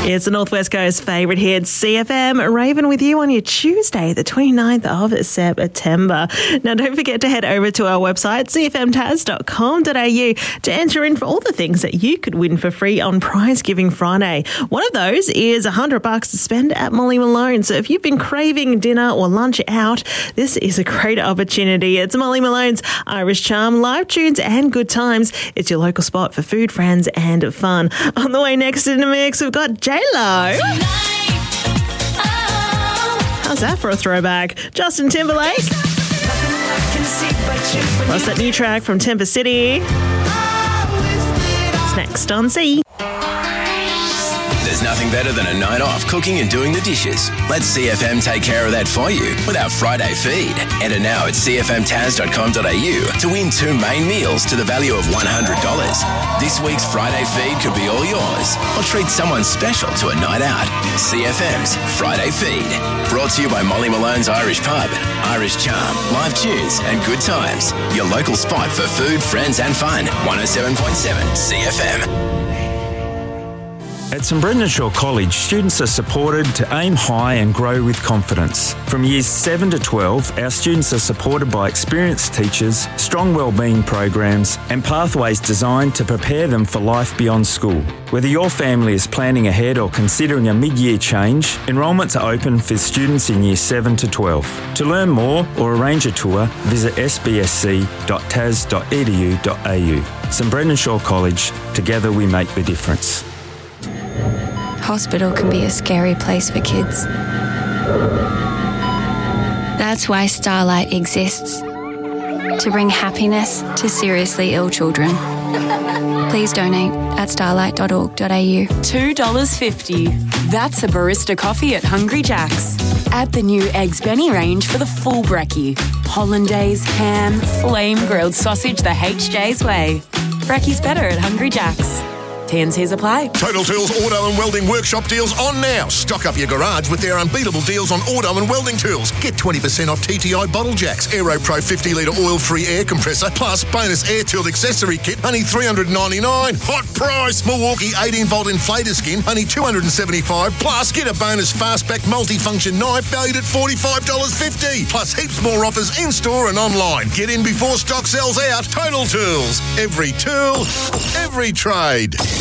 It's the Northwest Coast favourite hit, CFM Raven, with you on your Tuesday, the 29th of September. Now, don't forget to head over to our website, cfmtas.com.au, to enter in for all the things that you could win for free on Prize Giving Friday. One of those is $100 to spend at Molly Malone. So if you've been craving dinner or lunch out, this is a great opportunity. It's Molly Malone's Irish Charm, live tunes and good times. It's your local spot for food, friends and fun. On the way next in the mix, we've got J-Lo. How's that for a throwback? Justin Timberlake. Plus that new track from Temper City. It's next on C. There's nothing better than a night off cooking and doing the dishes. Let CFM take care of that for you with our Friday feed. Enter now at cfmtas.com.au to win 2 main meals to the value of $100. This week's Friday feed could be all yours, or treat someone special to a night out. CFM's Friday feed. Brought to you by Molly Malone's Irish Pub, Irish Charm, live tunes and good times. Your local spot for food, friends and fun. 107.7 CFM. At St Brendan Shaw College, students are supported to aim high and grow with confidence. From years 7 to 12, our students are supported by experienced teachers, strong wellbeing programs and pathways designed to prepare them for life beyond school. Whether your family is planning ahead or considering a mid-year change, enrolments are open for students in years 7 to 12. To learn more or arrange a tour, visit sbsc.tas.edu.au. St Brendan Shaw College, together we make the difference. Hospital can be a scary place for kids. That's why Starlight exists, to bring happiness to seriously ill children. Please donate at starlight.org.au. $2.50. That's a barista coffee at Hungry Jack's. Add the new Eggs Benny range for the full brekkie. Hollandaise, ham, flame grilled sausage the HJ's way. Brekkie's better at Hungry Jack's. T&Cs apply. Total Tools Auto and Welding Workshop deals on now. Stock up your garage with their unbeatable deals on auto and welding tools. Get 20% off TTI bottle jacks, Aero Pro 50-litre oil-free air compressor, plus bonus air tool accessory kit, only $399. Hot price! Milwaukee 18-volt inflator skin, only $275. Plus, get a bonus fastback multifunction knife valued at $45.50. Plus, heaps more offers in-store and online. Get in before stock sells out. Total Tools. Every tool, every trade.